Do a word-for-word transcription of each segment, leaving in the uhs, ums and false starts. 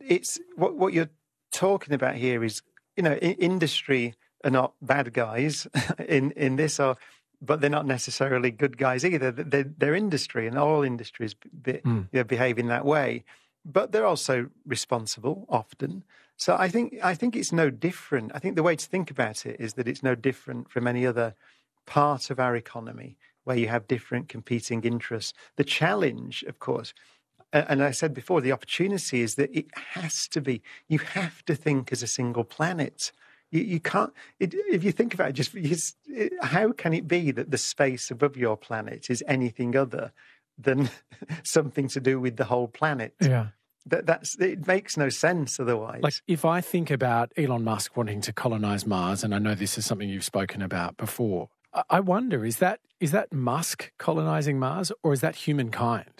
it's what what you're talking about here is, you know, I- industry are not bad guys in, in this, or, but they're not necessarily good guys either. They're, they're industry, and all industries be, mm. you know, behave in that way. But they're also responsible often. So I think I think it's no different. I think the way to think about it is that it's no different from any other part of our economy where you have different competing interests. The challenge, of course, and I said before, the opportunity is that it has to be, you have to think as a single planet. You, you can't, it, if you think about it, just because, it, how can it be that the space above your planet is anything other than something to do with the whole planet? Yeah. That, that's, it makes no sense otherwise. Like, if I think about Elon Musk wanting to colonize Mars, and I know this is something you've spoken about before, I, I wonder, is that is that Musk colonizing Mars, or is that humankind?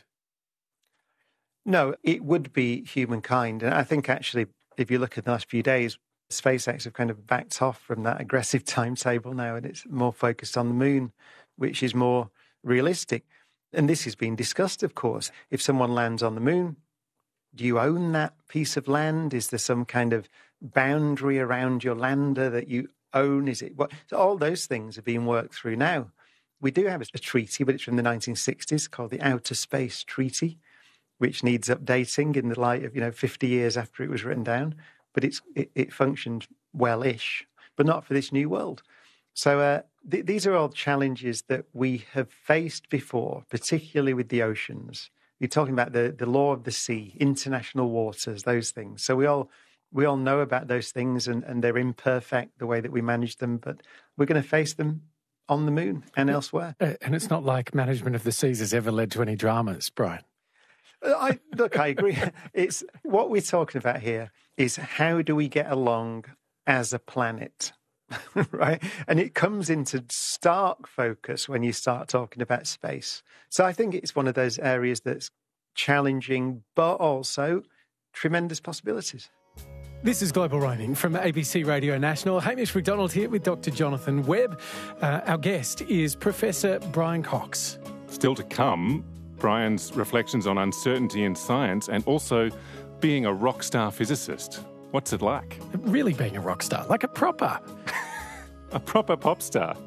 No, it would be humankind. And I think actually, if you look at the last few days, SpaceX have kind of backed off from that aggressive timetable now, and it's more focused on the moon, which is more realistic. And this has been discussed, of course. If someone lands on the moon, do you own that piece of land? Is there some kind of boundary around your lander that you own? Is it what? So all those things are being worked through now. We do have a treaty, but it's from the nineteen sixties called the Outer Space Treaty, which needs updating in the light of, you know, fifty years after it was written down. But it's it, it functioned well-ish, but not for this new world. So uh, th- these are all challenges that we have faced before, particularly with the oceans. You're talking about the, the law of the sea, international waters, those things. So we all we all know about those things, and, and they're imperfect the way that we manage them, but we're going to face them on the moon and elsewhere. And it's not like management of the seas has ever led to any dramas, Brian. I, look, I agree. It's what we're talking about here is how do we get along as a planet, right? And it comes into stark focus when you start talking about space. So I think it's one of those areas that's challenging, but also tremendous possibilities. This is Global Roaming from A B C Radio National. Hamish McDonald here with Doctor Jonathan Webb. Uh, our guest is Professor Brian Cox. Still to come, Brian's reflections on uncertainty in science and also being a rock star physicist. What's it like? Really being a rock star, like a proper. A proper pop star.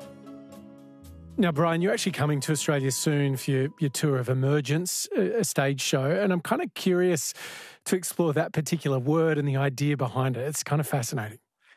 Now, Brian, you're actually coming to Australia soon for your, your tour of Emergence, a stage show, and I'm kind of curious to explore that particular word and the idea behind it. It's kind of fascinating.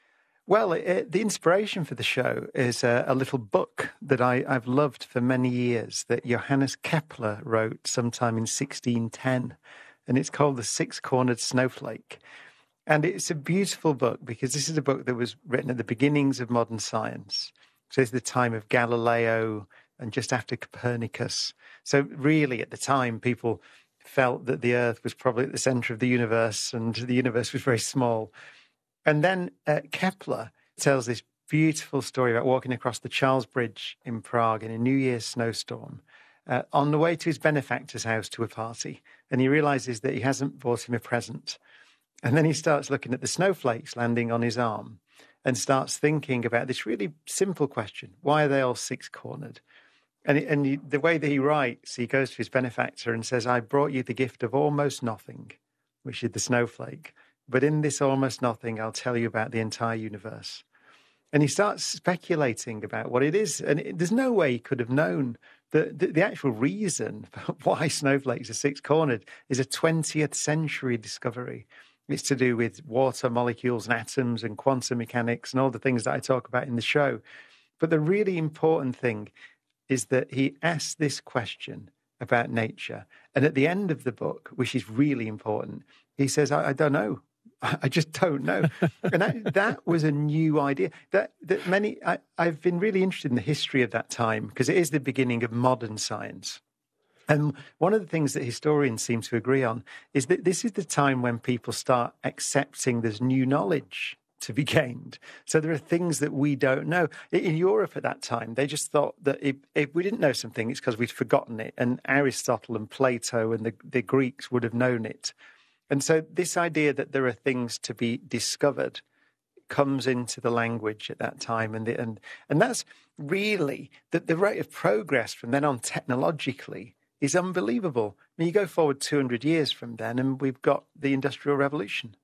Well, it, the inspiration for the show is a, a little book that I, I've loved for many years that Johannes Kepler wrote sometime in sixteen ten, and it's called The Six-Cornered Snowflake. And it's a beautiful book because this is a book that was written at the beginnings of modern science. So it's the time of Galileo and just after Copernicus. So really at the time, people felt that the Earth was probably at the center of the universe and the universe was very small. And then uh, Kepler tells this beautiful story about walking across the Charles Bridge in Prague in a New Year's snowstorm uh, on the way to his benefactor's house to a party. And he realizes that he hasn't bought him a present. And then he starts looking at the snowflakes landing on his arm and starts thinking about this really simple question. Why are they all six-cornered? And, it, and he, the way that he writes, he goes to his benefactor and says, I brought you the gift of almost nothing, which is the snowflake. But in this almost nothing, I'll tell you about the entire universe. And he starts speculating about what it is. And it, there's no way he could have known that the, the actual reason for why snowflakes are six-cornered is a twentieth century discovery. It's to do with water molecules and atoms and quantum mechanics and all the things that I talk about in the show. But the really important thing is that he asks this question about nature. And at the end of the book, which is really important, he says, I, I don't know. I just don't know. And that, that was a new idea. That that many I, I've been really interested in the history of that time because it is the beginning of modern science. And one of the things that historians seem to agree on is that this is the time when people start accepting there's new knowledge to be gained. So there are things that we don't know. In Europe at that time, they just thought that if, if we didn't know something, it's because we'd forgotten it. And Aristotle and Plato and the, the Greeks would have known it. And so this idea that there are things to be discovered comes into the language at that time. And the, and, and that's really the, the rate of progress from then on technologically is unbelievable. I mean, you go forward two hundred years from then and we've got the Industrial Revolution.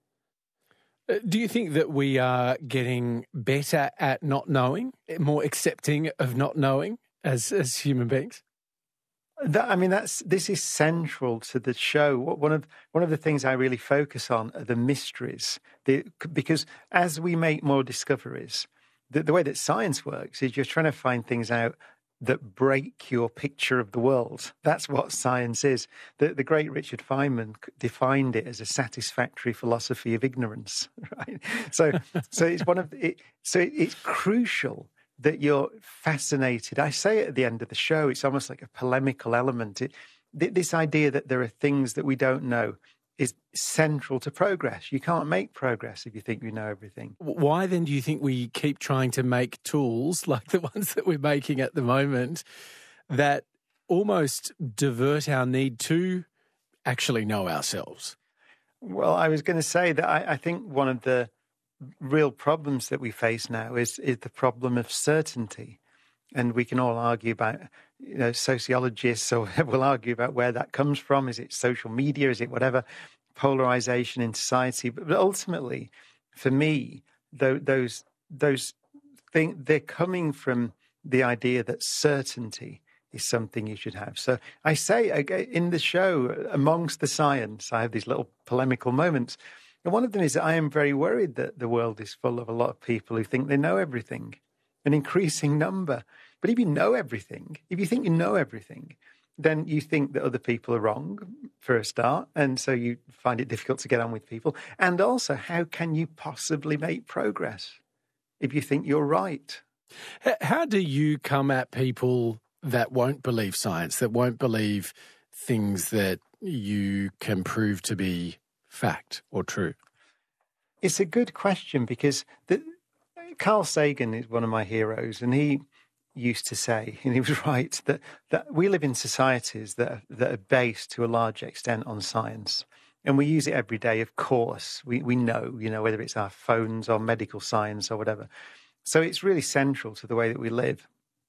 Do you think that we are getting better at not knowing, more accepting of not knowing as, as human beings? That, I mean, that's this is central to the show. One of one of the things I really focus on are the mysteries, the, because as we make more discoveries, the, the way that science works is you're trying to find things out that break your picture of the world. That's what science is. The, the great Richard Feynman defined it as a satisfactory philosophy of ignorance. Right? So, so it's one of it. So it, it's crucial that you're fascinated. I say it at the end of the show. It's almost like a polemical element. It, this idea that there are things that we don't know is central to progress. You can't make progress if you think you know everything. Why then do you think we keep trying to make tools like the ones that we're making at the moment that almost divert our need to actually know ourselves? Well, I was going to say that I, I think one of the real problems that we face now is, is the problem of certainty. And we can all argue about, you know, sociologists or will argue about where that comes from. Is it social media? Is it whatever? Polarization in society. But ultimately, for me, those those things, they're coming from the idea that certainty is something you should have. So I say in the show, amongst the science, I have these little polemical moments. And one of them is that I am very worried that the world is full of a lot of people who think they know everything. An increasing number. But if you know everything, if you think you know everything, then you think that other people are wrong, for a start, and so you find it difficult to get on with people. And also, how can you possibly make progress if you think you're right? How do you come at people that won't believe science, that won't believe things that you can prove to be fact or true? It's a good question because the, Carl Sagan is one of my heroes, and he used to say, and he was right, that, that we live in societies that are, that are based to a large extent on science. And we use it every day, of course. We we know, you know, whether it's our phones or medical science or whatever. So it's really central to the way that we live.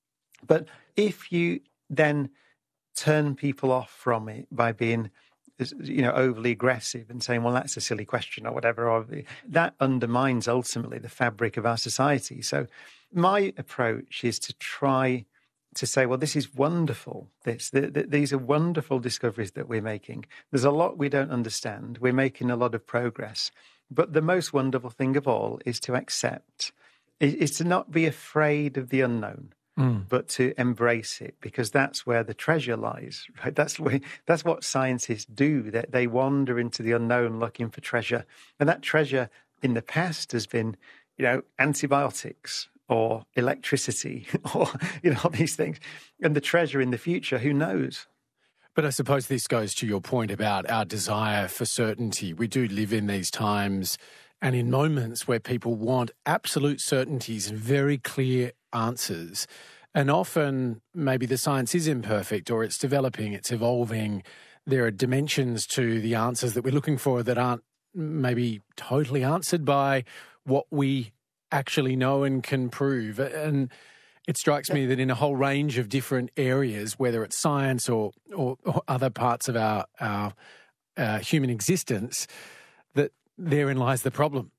But if you then turn people off from it by being, you know, overly aggressive and saying, well, that's a silly question or whatever, or that undermines ultimately the fabric of our society. So my approach is to try to say, well, this is wonderful. This, the, the, these are wonderful discoveries that we're making. There's a lot we don't understand. We're making a lot of progress. But the most wonderful thing of all is to accept, is to not be afraid of the unknown. Mm. But to embrace it, because that's where the treasure lies, right? That's where, that's what scientists do. That they wander into the unknown looking for treasure, and that treasure in the past has been, you know, antibiotics or electricity or you know all these things, and the treasure in the future, who knows? But I suppose this goes to your point about our desire for certainty. We do live in these times and in moments where people want absolute certainties and very clear answers. And often maybe the science is imperfect or it's developing, it's evolving. There are dimensions to the answers that we're looking for that aren't maybe totally answered by what we actually know and can prove. And it strikes me that in a whole range of different areas, whether it's science or, or, or other parts of our, our uh, human existence, that therein lies the problem.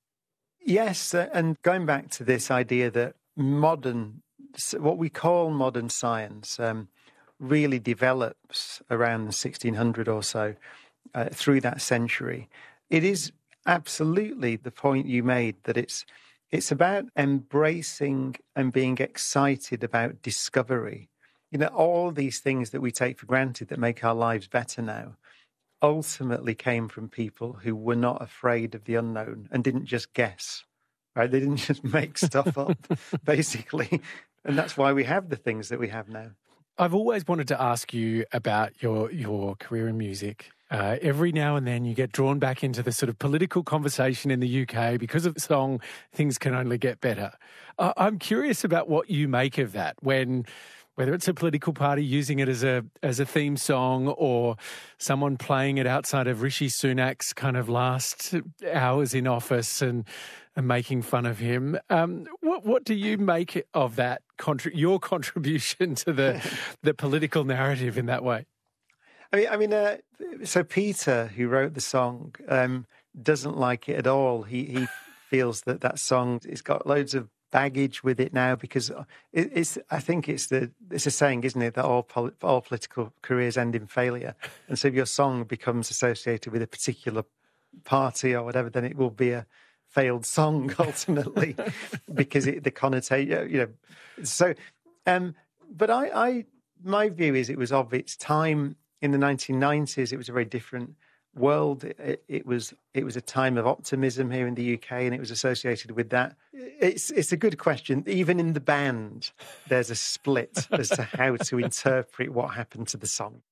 Yes, uh, and going back to this idea that modern, what we call modern science, um, really develops around sixteen hundred or so uh, through that century. It is absolutely the point you made that it's it's about embracing and being excited about discovery. You know, all these things that we take for granted that make our lives better now ultimately came from people who were not afraid of the unknown and didn't just guess. Right? They didn't just make stuff up, basically. And that's why we have the things that we have now. I've always wanted to ask you about your your career in music. Uh, every now and then you get drawn back into the sort of political conversation in the U K because of the song Things Can Only Get Better. Uh, I'm curious about what you make of that when, whether it's a political party using it as a as a theme song or someone playing it outside of Rishi Sunak's kind of last hours in office and, and making fun of him. Um, what what do you make of that, contri- your contribution to the the political narrative in that way? I mean, I mean, uh, so Peter, who wrote the song, um, doesn't like it at all. He he feels that that song, it's got loads of baggage with it now because it, it's. I think it's the it's a saying, isn't it, that all pol- all political careers end in failure, and so if your song becomes associated with a particular party or whatever, then it will be a failed song ultimately because it, the connotation, you know. So, um, but I, I, my view is it was of its time in the nineteen nineties. It was a very different world. It, it was it was a time of optimism here in the U K, and it was associated with that. It's it's a good question. Even in the band, there's a split as to how to interpret what happened to the song.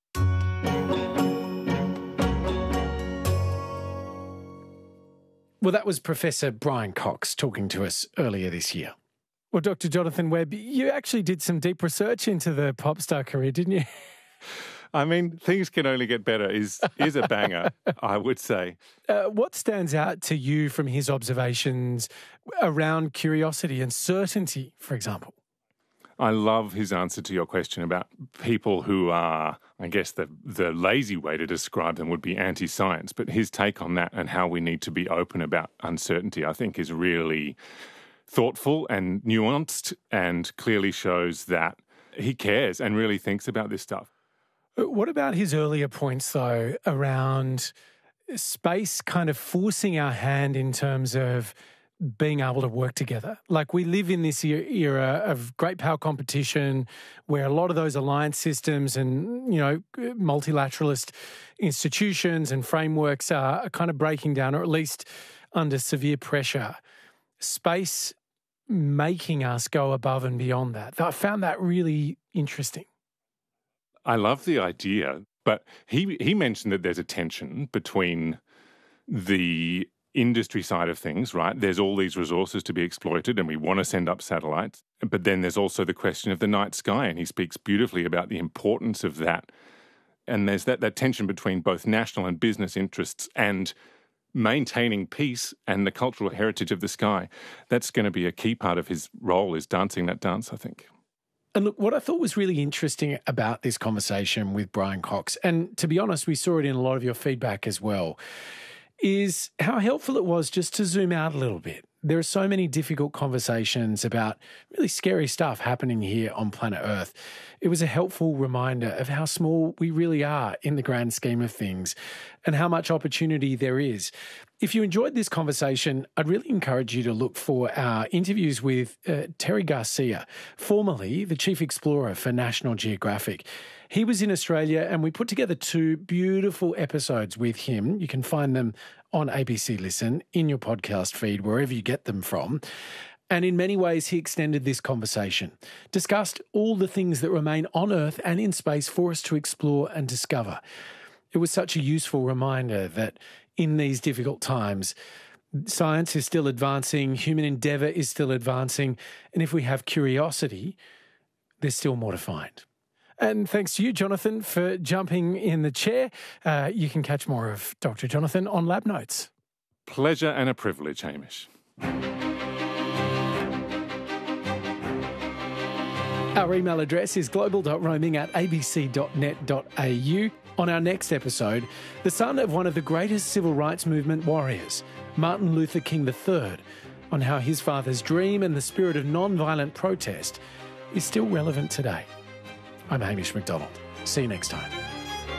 Well, that was Professor Brian Cox talking to us earlier this year. Well, Doctor Jonathan Webb, you actually did some deep research into the pop star career, didn't you? I mean, things can only get better is is a banger, I would say. Uh, what stands out to you from his observations around curiosity and certainty, for example? I love his answer to your question about people who are, I guess the the lazy way to describe them would be anti-science, but his take on that and how we need to be open about uncertainty, I think, is really thoughtful and nuanced and clearly shows that he cares and really thinks about this stuff. What about his earlier points, though, around space kind of forcing our hand in terms of being able to work together? Like, we live in this era of great power competition where a lot of those alliance systems and, you know, multilateralist institutions and frameworks are, are kind of breaking down, or at least under severe pressure. Space making us go above and beyond that. I found that really interesting. I love the idea, but he he mentioned that there's a tension between the industry side of things, right? There's all these resources to be exploited and we want to send up satellites. But then there's also the question of the night sky, and he speaks beautifully about the importance of that. And there's that, that tension between both national and business interests and maintaining peace and the cultural heritage of the sky. That's going to be a key part of his role, is dancing that dance, I think. And look, what I thought was really interesting about this conversation with Brian Cox, and to be honest, we saw it in a lot of your feedback as well, is how helpful it was just to zoom out a little bit. There are so many difficult conversations about really scary stuff happening here on planet Earth. It was a helpful reminder of how small we really are in the grand scheme of things and how much opportunity there is. If you enjoyed this conversation, I'd really encourage you to look for our interviews with uh, Terry Garcia, formerly the chief explorer for National Geographic. He was in Australia and we put together two beautiful episodes with him. You can find them on A B C Listen, in your podcast feed, wherever you get them from. And in many ways, he extended this conversation, discussed all the things that remain on Earth and in space for us to explore and discover. It was such a useful reminder that in these difficult times, science is still advancing, human endeavour is still advancing, and if we have curiosity, there's still more to find. And thanks to you, Jonathan, for jumping in the chair. Uh, you can catch more of Doctor Jonathan on Lab Notes. Pleasure and a privilege, Hamish. Our email address is global dot roaming at a b c dot net dot a u. On our next episode, the son of one of the greatest civil rights movement warriors, Martin Luther King the third, on how his father's dream and the spirit of non-violent protest is still relevant today. I'm Hamish McDonald. See you next time.